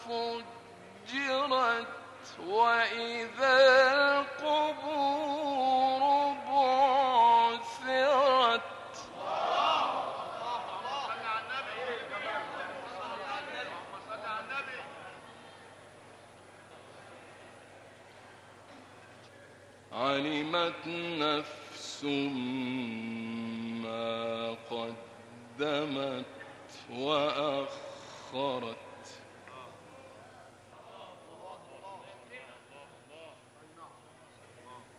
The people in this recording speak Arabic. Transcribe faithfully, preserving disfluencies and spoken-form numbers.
فجرت وإذا القبور بعثرت علمت نفس ما قدمت وأخرت